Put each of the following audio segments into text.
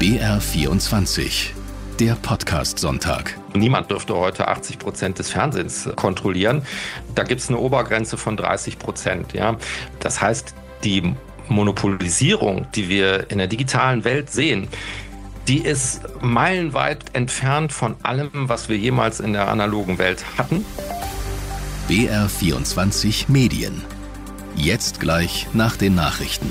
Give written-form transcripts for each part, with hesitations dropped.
BR24, der Podcast-Sonntag. Niemand dürfte heute 80% des Fernsehens kontrollieren. Da gibt es eine Obergrenze von 30%. Ja? Das heißt, die Monopolisierung, die wir in der digitalen Welt sehen, die ist meilenweit entfernt von allem, was wir jemals in der analogen Welt hatten. BR24 Medien. Jetzt gleich nach den Nachrichten.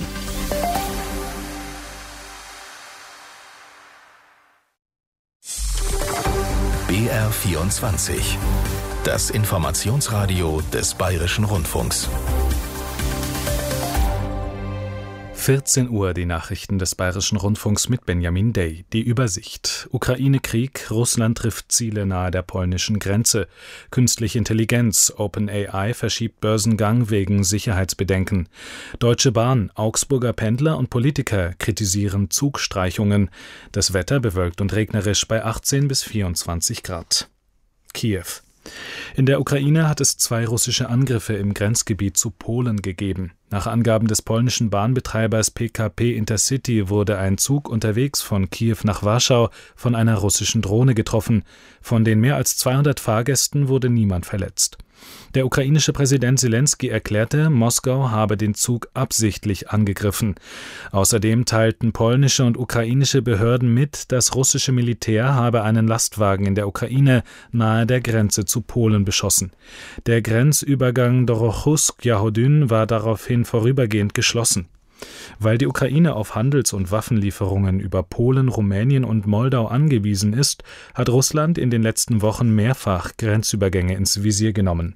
BR24. Das Informationsradio des Bayerischen Rundfunks. 14 Uhr die Nachrichten des Bayerischen Rundfunks mit Benjamin Day. Die Übersicht. Ukraine-Krieg, Russland trifft Ziele nahe der polnischen Grenze. Künstliche Intelligenz, OpenAI verschiebt Börsengang wegen Sicherheitsbedenken. Deutsche Bahn, Augsburger Pendler und Politiker kritisieren Zugstreichungen. Das Wetter bewölkt und regnerisch bei 18 bis 24 Grad. Kiew. In der Ukraine hat es 2 russische Angriffe im Grenzgebiet zu Polen gegeben. Nach Angaben des polnischen Bahnbetreibers PKP Intercity wurde ein Zug unterwegs von Kiew nach Warschau von einer russischen Drohne getroffen. Von den mehr als 200 Fahrgästen wurde niemand verletzt. Der ukrainische Präsident Selenskyj erklärte, Moskau habe den Zug absichtlich angegriffen. Außerdem teilten polnische und ukrainische Behörden mit, das russische Militär habe einen Lastwagen in der Ukraine nahe der Grenze zu Polen beschossen. Der Grenzübergang Dorochusk-Jahodyn war daraufhin vorübergehend geschlossen. Weil die Ukraine auf Handels- und Waffenlieferungen über Polen, Rumänien und Moldau angewiesen ist, hat Russland in den letzten Wochen mehrfach Grenzübergänge ins Visier genommen.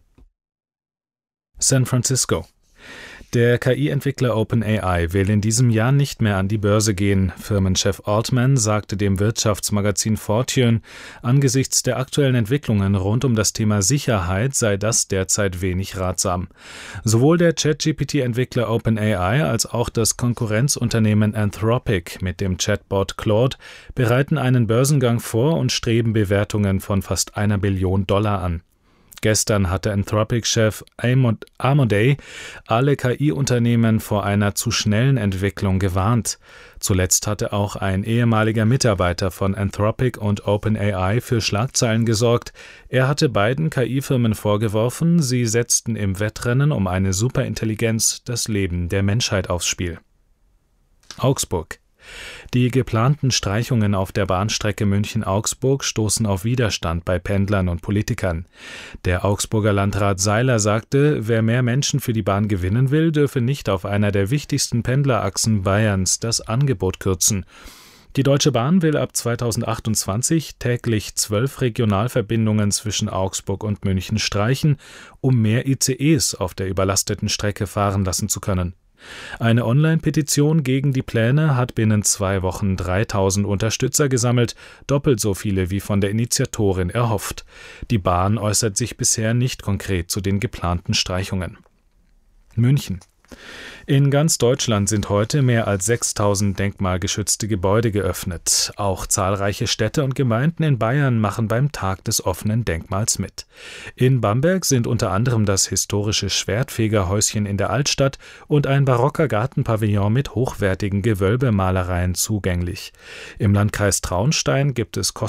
San Francisco. Der KI-Entwickler OpenAI will in diesem Jahr nicht mehr an die Börse gehen. Firmenchef Altman sagte dem Wirtschaftsmagazin Fortune, angesichts der aktuellen Entwicklungen rund um das Thema Sicherheit sei das derzeit wenig ratsam. Sowohl der ChatGPT-Entwickler OpenAI als auch das Konkurrenzunternehmen Anthropic mit dem Chatbot Claude bereiten einen Börsengang vor und streben Bewertungen von fast $1 Billion an. Gestern hatte Anthropic-Chef Amodei alle KI-Unternehmen vor einer zu schnellen Entwicklung gewarnt. Zuletzt hatte auch ein ehemaliger Mitarbeiter von Anthropic und OpenAI für Schlagzeilen gesorgt. Er hatte beiden KI-Firmen vorgeworfen, sie setzten im Wettrennen um eine Superintelligenz das Leben der Menschheit aufs Spiel. Augsburg. Die geplanten Streichungen auf der Bahnstrecke München-Augsburg stoßen auf Widerstand bei Pendlern und Politikern. Der Augsburger Landrat Seiler sagte, wer mehr Menschen für die Bahn gewinnen will, dürfe nicht auf einer der wichtigsten Pendlerachsen Bayerns das Angebot kürzen. Die Deutsche Bahn will ab 2028 täglich 12 Regionalverbindungen zwischen Augsburg und München streichen, um mehr ICEs auf der überlasteten Strecke fahren lassen zu können. Eine Online-Petition gegen die Pläne hat binnen 2 Wochen 3000 Unterstützer gesammelt, doppelt so viele wie von der Initiatorin erhofft. Die Bahn äußert sich bisher nicht konkret zu den geplanten Streichungen. München. In ganz Deutschland sind heute mehr als 6000 denkmalgeschützte Gebäude geöffnet. Auch zahlreiche Städte und Gemeinden in Bayern machen beim Tag des offenen Denkmals mit. In Bamberg sind unter anderem das historische Schwertfegerhäuschen in der Altstadt und ein barocker Gartenpavillon mit hochwertigen Gewölbemalereien zugänglich. Im Landkreis Traunstein gibt es